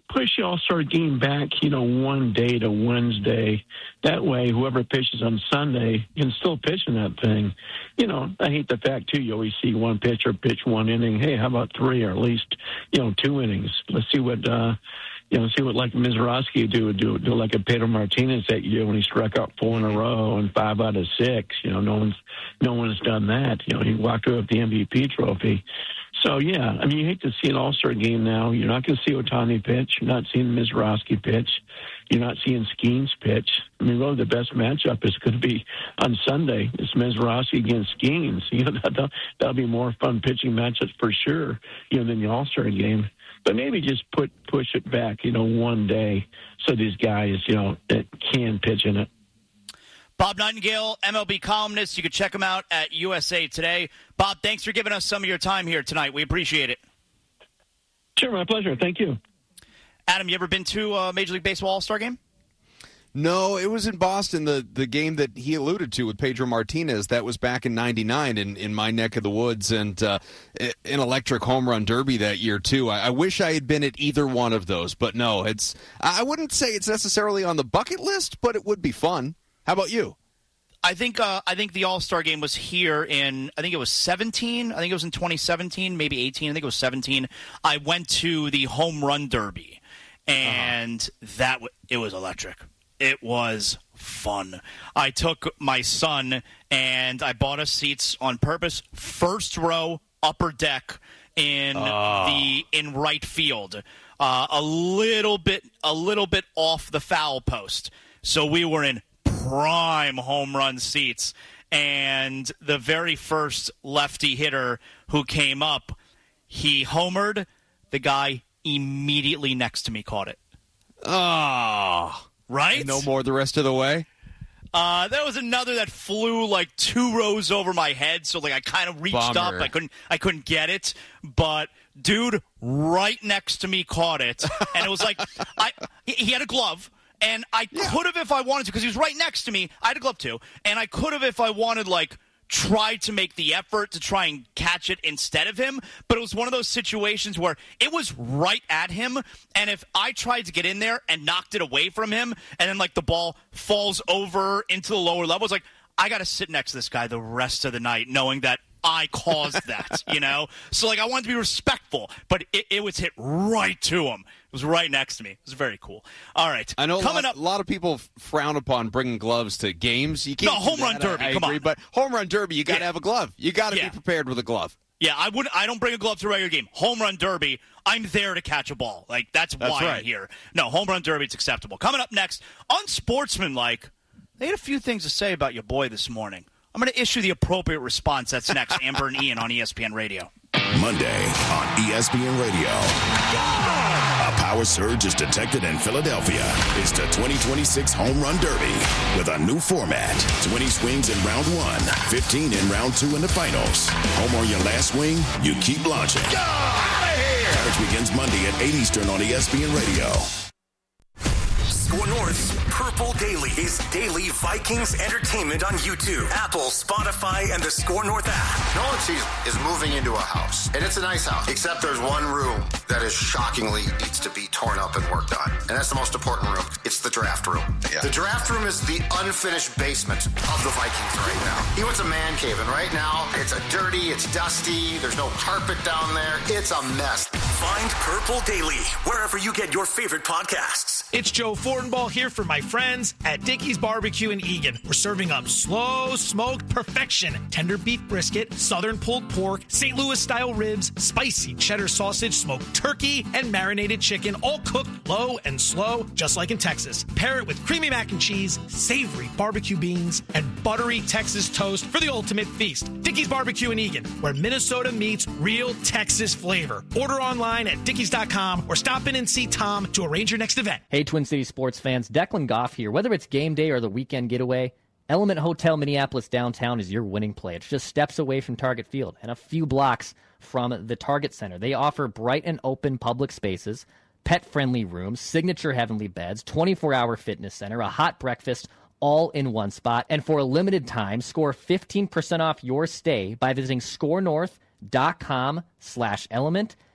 push the All-Star game back, one day to Wednesday. That way, whoever pitches on Sunday can still pitch in that thing. I hate the fact, too, you always see one pitcher pitch one inning. Hey, how about three or at least, 2 innings? Let's see what, like Mizrachi do like a Pedro Martinez that year when he struck out 4 in a row and 5 out of 6. No one's done that. He walked away with the MVP trophy. So, yeah, you hate to see an All-Star game now. You're not going to see Ohtani pitch. You're not seeing Mizrachi pitch. You're not seeing Skeens pitch. Really the best matchup is going to be on Sunday. It's Mizrachi against Skeens. That'll be more fun pitching matchups for sure, than the All-Star game. But maybe just push it back, one day so these guys, that can pitch in it. Bob Nightingale, MLB columnist. You can check him out at USA Today. Bob, thanks for giving us some of your time here tonight. We appreciate it. Sure, my pleasure. Thank you. Adam, you ever been to a Major League Baseball All-Star game? No, it was in Boston, the game that he alluded to with Pedro Martinez. That was back in '99 in my neck of the woods, and an electric home run derby that year, too. I wish I had been at either one of those, but no, I wouldn't say it's necessarily on the bucket list, but it would be fun. How about you? I think the All-Star game was here in, I think it was 17. I think it was in 2017, maybe 18. I think it was 17. I went to the home run derby, and it was electric. It was fun. I took my son, and I bought us seats on purpose, first row, upper deck in right field, a little bit off the foul post. So we were in prime home run seats, and the very first lefty hitter who came up, he homered. The guy immediately next to me caught it. Oh, right? No more the rest of the way? There was another that flew like 2 rows over my head, so like I kind of reached up. I couldn't get it, but dude right next to me caught it, and it was like he had a glove. And I could have, if I wanted to, because he was right next to me. I had a glove too. And I could have, if I wanted, tried to make the effort to try and catch it instead of him. But it was one of those situations where it was right at him. And if I tried to get in there and knocked it away from him, and then, the ball falls over into the lower level, it's like, I got to sit next to this guy the rest of the night knowing that I caused that, So, I wanted to be respectful, but it was hit right to him. It was right next to me. It was very cool. All right. I know a lot of people frown upon bringing gloves to games. You can't home run derby. I come agree, on. But home run derby, you got to have a glove. You got to be prepared with a glove. Yeah, I don't bring a glove to a regular game. Home run derby, I'm there to catch a ball. That's why right. I'm here. No, home run derby, it's acceptable. Coming up next, unsportsmanlike, they had a few things to say about your boy this morning. I'm going to issue the appropriate response. That's next. Amber and Ian on ESPN Radio. Monday on ESPN Radio. A power surge is detected in Philadelphia. It's the 2026 Home Run Derby with a new format. 20 swings in round 1, 15 in round 2 in the finals. Home or your last swing, you keep launching. Go out of here! Coverage begins Monday at 8 Eastern on ESPN Radio. Score North's Purple Daily is daily Vikings entertainment on YouTube, Apple, Spotify, and the Score North app. Nolan Cheese is moving into a house, and it's a nice house, except there's one room that is shockingly needs to be torn up and worked on, and that's the most important room. It's the draft room. Yeah. The draft room is the unfinished basement of the Vikings right now. He wants a man cave, and right now it's dirty, it's dusty, there's no carpet down there. It's a mess. Find Purple Daily wherever you get your favorite podcasts. It's Joe Fortenbaugh here for my friends at Dickey's Barbecue in Eagan. We're serving up slow smoked perfection, tender beef brisket, southern pulled pork, St. Louis style ribs, spicy cheddar sausage, smoked turkey, and marinated chicken, all cooked low and slow, just like in Texas. Pair it with creamy mac and cheese, savory barbecue beans, and buttery Texas toast for the ultimate feast. Dickey's Barbecue in Eagan, where Minnesota meets real Texas flavor. Order online at dickeys.com or stop in and see Tom to arrange your next event. Hey, Twin Cities sports fans, Declan Goff here. Whether it's game day or the weekend getaway, Element Hotel Minneapolis downtown is your winning play. It's just steps away from Target Field and a few blocks from the Target Center. They offer bright and open public spaces, pet-friendly rooms, signature heavenly beds, 24-hour fitness center, a hot breakfast, all in one spot. And for a limited time, score 15% off your stay by visiting scorenorth.com/element.